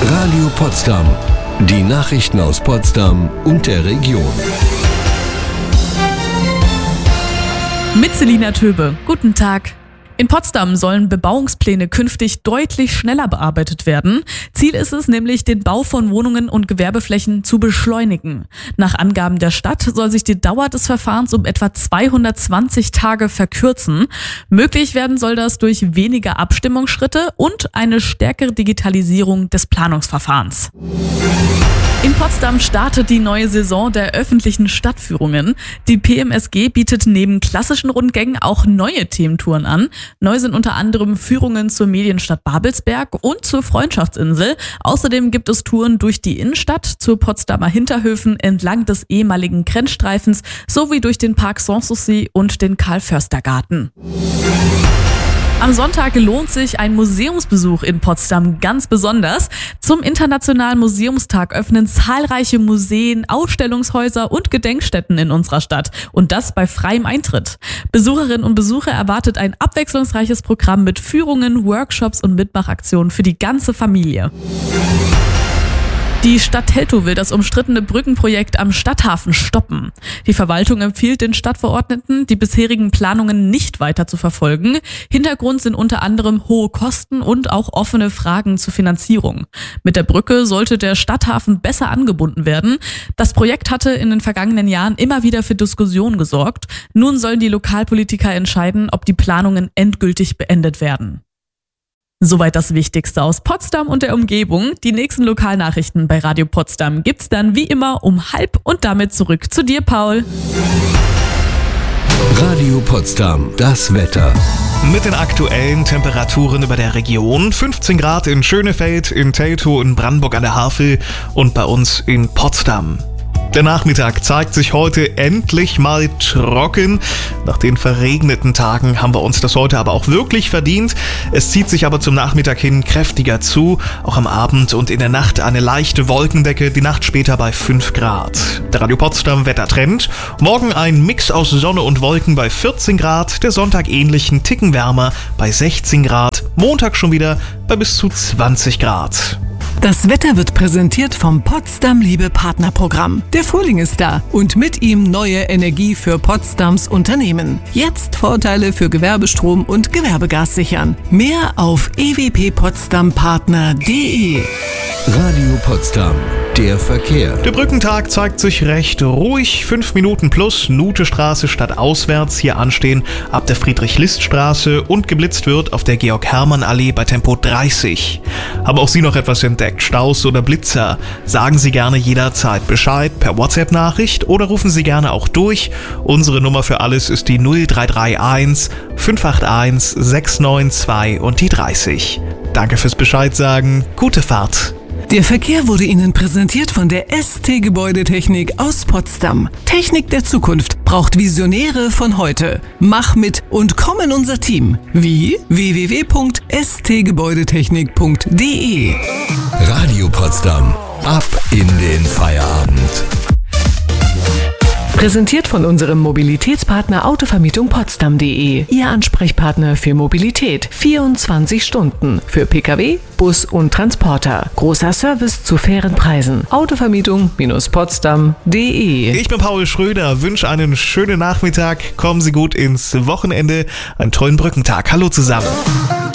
Radio Potsdam. Die Nachrichten aus Potsdam und der Region. Mit Selina Töbe. Guten Tag. In Potsdam sollen Bebauungspläne künftig deutlich schneller bearbeitet werden. Ziel ist es nämlich, den Bau von Wohnungen und Gewerbeflächen zu beschleunigen. Nach Angaben der Stadt soll sich die Dauer des Verfahrens um etwa 220 Tage verkürzen. Möglich werden soll das durch weniger Abstimmungsschritte und eine stärkere Digitalisierung des Planungsverfahrens. In Potsdam startet die neue Saison der öffentlichen Stadtführungen. Die PMSG bietet neben klassischen Rundgängen auch neue Thementouren an. Neu sind unter anderem Führungen zur Medienstadt Babelsberg und zur Freundschaftsinsel. Außerdem gibt es Touren durch die Innenstadt, zur Potsdamer Hinterhöfen, entlang des ehemaligen Grenzstreifens sowie durch den Park Sanssouci und den Karl-Förster-Garten. Am Sonntag lohnt sich ein Museumsbesuch in Potsdam ganz besonders. Zum Internationalen Museumstag öffnen zahlreiche Museen, Ausstellungshäuser und Gedenkstätten in unserer Stadt. Und das bei freiem Eintritt. Besucherinnen und Besucher erwartet ein abwechslungsreiches Programm mit Führungen, Workshops und Mitmachaktionen für die ganze Familie. Die Stadt Teltow will das umstrittene Brückenprojekt am Stadthafen stoppen. Die Verwaltung empfiehlt den Stadtverordneten, die bisherigen Planungen nicht weiter zu verfolgen. Hintergrund sind unter anderem hohe Kosten und auch offene Fragen zur Finanzierung. Mit der Brücke sollte der Stadthafen besser angebunden werden. Das Projekt hatte in den vergangenen Jahren immer wieder für Diskussionen gesorgt. Nun sollen die Lokalpolitiker entscheiden, ob die Planungen endgültig beendet werden. Soweit das Wichtigste aus Potsdam und der Umgebung. Die nächsten Lokalnachrichten bei Radio Potsdam gibt's dann wie immer um 12:30 und damit zurück zu dir, Paul. Radio Potsdam, das Wetter. Mit den aktuellen Temperaturen über der Region: 15 Grad in Schönefeld, in Teltow, in Brandenburg an der Havel und bei uns in Potsdam. Der Nachmittag zeigt sich heute endlich mal trocken. Nach den verregneten Tagen haben wir uns das heute aber auch wirklich verdient. Es zieht sich aber zum Nachmittag hin kräftiger zu. Auch am Abend und in der Nacht eine leichte Wolkendecke, die Nacht später bei 5 Grad. Der Radio Potsdam Wettertrend: Morgen ein Mix aus Sonne und Wolken bei 14 Grad. Der Sonntag ähnlich, einen Ticken wärmer bei 16 Grad. Montag schon wieder bei bis zu 20 Grad. Das Wetter wird präsentiert vom Potsdam Liebe Partnerprogramm. Der Frühling ist da und mit ihm neue Energie für Potsdams Unternehmen. Jetzt Vorteile für Gewerbestrom und Gewerbegas sichern. Mehr auf ewppotsdampartner.de. Radio Potsdam, der Verkehr. Der Brückentag zeigt sich recht ruhig. 5 Minuten plus Nutestraße statt auswärts hier anstehen ab der Friedrich-List-Straße und geblitzt wird auf der Georg-Hermann-Allee bei Tempo 30. Haben auch Sie noch etwas entdeckt? Staus oder Blitzer? Sagen Sie gerne jederzeit Bescheid per WhatsApp-Nachricht oder rufen Sie gerne auch durch. Unsere Nummer für alles ist die 0331 581 692 und die 30. Danke fürs Bescheid sagen. Gute Fahrt. Der Verkehr wurde Ihnen präsentiert von der ST Gebäudetechnik aus Potsdam. Technik der Zukunft braucht Visionäre von heute. Mach mit und komm in unser Team. Wie? www.stgebäudetechnik.de. Radio Potsdam, ab in den Feierabend. Präsentiert von unserem Mobilitätspartner Autovermietung Potsdam.de. Ihr Ansprechpartner für Mobilität. 24 Stunden. Für Pkw, Bus und Transporter. Großer Service zu fairen Preisen. Autovermietung-potsdam.de. Ich bin Paul Schröder, wünsche einen schönen Nachmittag. Kommen Sie gut ins Wochenende. Einen tollen Brückentag. Hallo zusammen.